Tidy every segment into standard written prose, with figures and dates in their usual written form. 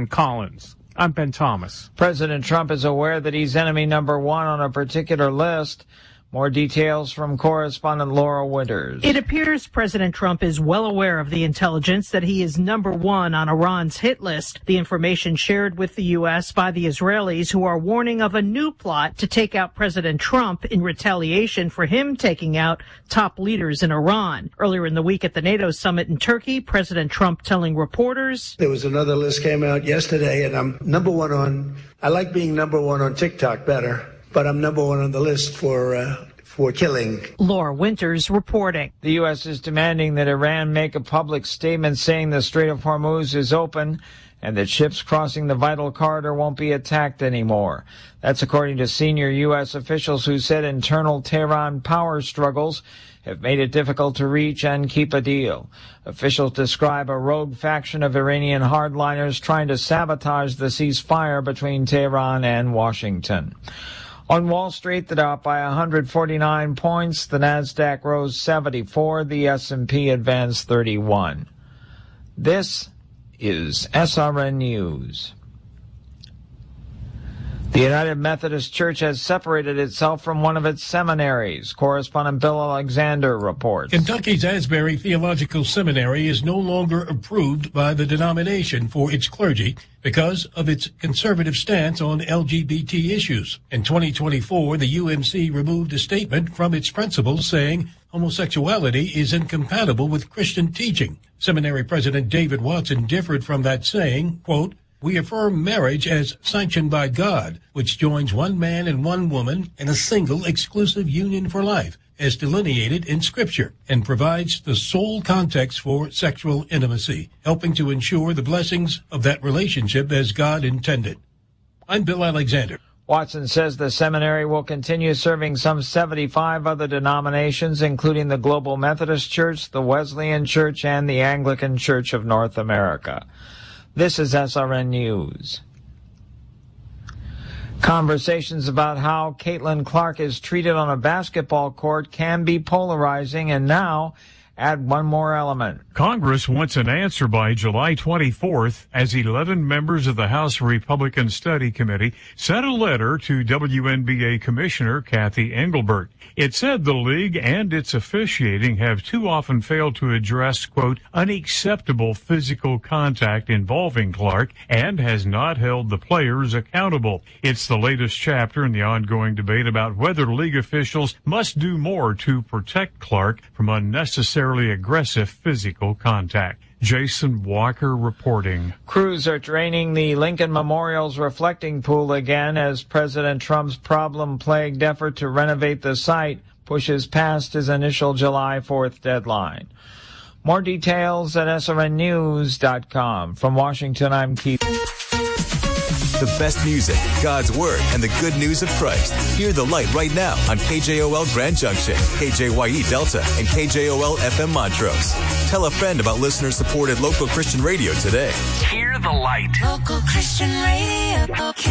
Susan Collins. I'm Ben Thomas. President Trump is aware that he's enemy number one on a particular list. More details from correspondent Laura Winters. It appears President Trump is well aware of the intelligence that he is number one on Iran's hit list. The information shared with the U.S. by the Israelis, who are warning of a new plot to take out President Trump in retaliation for him taking out top leaders in Iran. Earlier in the week at the NATO summit in Turkey, President Trump telling reporters, there was another list came out yesterday, and I'm number one on, I like being number one on TikTok better, but I'm number one on the list for killing. Laura Winters reporting. The U.S. is demanding that Iran make a public statement saying the Strait of Hormuz is open and that ships crossing the vital corridor won't be attacked anymore. That's according to senior U.S. officials who said internal Tehran power struggles have made it difficult to reach and keep a deal. Officials describe a rogue faction of Iranian hardliners trying to sabotage the ceasefire between Tehran and Washington. On Wall Street, the Dow up by 149 points. The Nasdaq rose 74. The S&P advanced 31. This is SRN News. The United Methodist Church has separated itself from one of its seminaries. Correspondent Bill Alexander reports. Kentucky's Asbury Theological Seminary is no longer approved by the denomination for its clergy because of its conservative stance on LGBT issues. In 2024, the UMC removed a statement from its principles saying homosexuality is incompatible with Christian teaching. Seminary President David Watson differed from that, saying, quote, "We affirm marriage as sanctioned by God, which joins one man and one woman in a single exclusive union for life, as delineated in Scripture, and provides the sole context for sexual intimacy, helping to ensure the blessings of that relationship as God intended." I'm Bill Alexander. Watson says the seminary will continue serving some 75 other denominations, including the Global Methodist Church, the Wesleyan Church, and the Anglican Church of North America. This is SRN News. Conversations about how Caitlin Clark is treated on a basketball court can be polarizing, and now add one more element. Congress wants an answer by July 24th as 11 members of the House Republican Study Committee sent a letter to WNBA Commissioner Kathy Engelbert. It said the league and its officiating have too often failed to address, quote, unacceptable physical contact involving Clark and has not held the players accountable. It's the latest chapter in the ongoing debate about whether league officials must do more to protect Clark from unnecessarily aggressive physical contact. Jason Walker reporting. Crews are draining the Lincoln Memorial's reflecting pool again as President Trump's problem-plagued effort to renovate the site pushes past his initial July 4th deadline. More details at srnnews.com. From Washington, I'm Keith. The best music, God's Word, and the good news of Christ. Hear the light right now on KJOL Grand Junction, KJYE Delta, and KJOL FM Montrose. Tell a friend about listener-supported local Christian radio today. Hear the light. Local Christian radio,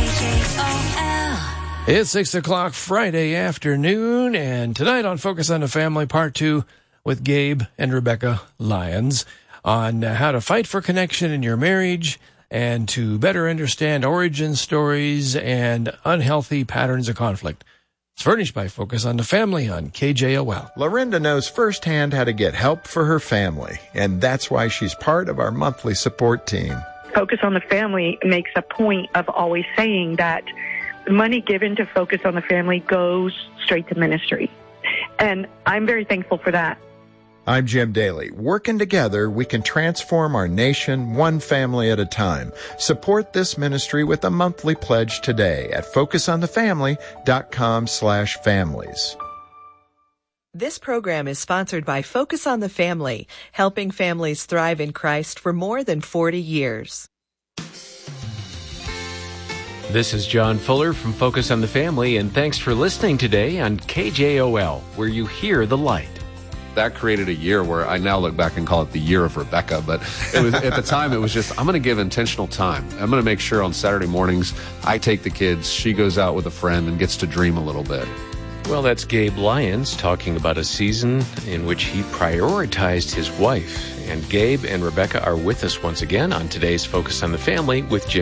KJOL. It's 6 o'clock Friday afternoon, and tonight on Focus on the Family, Part 2 with Gabe and Rebecca Lyons on how to fight for connection in your marriage and to better understand origin stories and unhealthy patterns of conflict. It's furnished by Focus on the Family on KJOL. Lorinda knows firsthand how to get help for her family, and that's why she's part of our monthly support team. Focus on the Family makes a point of always saying that the money given to Focus on the Family goes straight to ministry. And I'm very thankful for that. I'm Jim Daly. Working together, we can transform our nation one family at a time. Support this ministry with a monthly pledge today at focusonthefamily.com/families. This program is sponsored by Focus on the Family, helping families thrive in Christ for more than 40 years. This is John Fuller from Focus on the Family, and thanks for listening today on KJOL, where you hear the light. That created a year where I now look back and call it the year of Rebecca, but it was, at the time it was just, I'm going to give intentional time. I'm going to make sure on Saturday mornings I take the kids, she goes out with a friend and gets to dream a little bit. Well, that's Gabe Lyons talking about a season in which he prioritized his wife. And Gabe and Rebecca are with us once again on today's Focus on the Family with Jim.